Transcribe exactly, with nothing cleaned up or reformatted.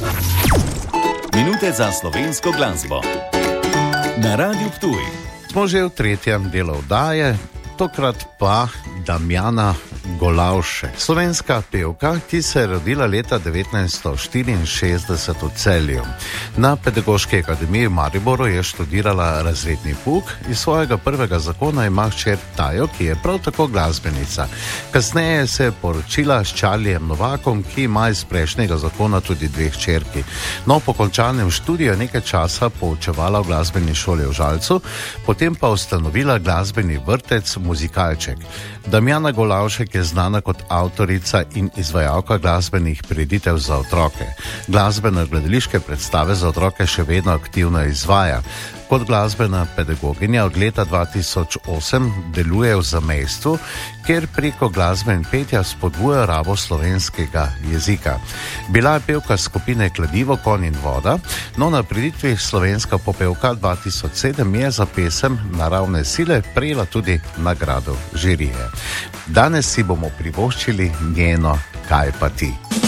Minute za slovensko glasbo. Na Radiu Ptuj. Smo že v tretjem delu oddaje, tokrat pa Damjana Golavše. Slovenska pevka, ki se je rodila leta devetnajststo štiriinšestdeset v Celju. Na Pedagoški akademiji v Mariboru je študirala razredni pouk, iz svojega prvega zakona ima hčer Tajo, ki je prav tako glasbenica. Kasneje se je poročila s Charliejem Novakom, ki ima iz prejšnjega zakona tudi dve hčerki. No, po končanem študiju nekaj časa poučevala v glasbeni šoli v Žalcu, potem pa ustanovila glasbeni vrtec Muzikalček. Damjana Golavšek je znana kot avtorica in izvajalka glasbenih prireditev za otroke. Glasbene gledališke predstave za otroke še vedno aktivno izvaja. Kot glasbena pedagoginja od leta dva tisoč osem deluje v zamejstvu, kjer preko glasbe in petja spodbuja rabo slovenskega jezika. Bila je pevka skupine Kladivo, Konj in voda, no na prireditvi Slovenska popevka dva tisoč sedem je za pesem Naravne sile prejela tudi nagrado žirije. Danes si bomo privoščili njeno Kaj pa ti?